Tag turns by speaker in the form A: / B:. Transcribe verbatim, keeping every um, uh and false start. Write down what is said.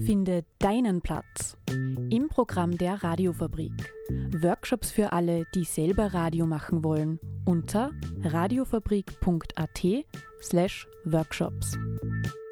A: Finde deinen Platz im Programm der Radiofabrik. Workshops für alle, die selber Radio machen wollen, unter radiofabrik punkt at slash workshops.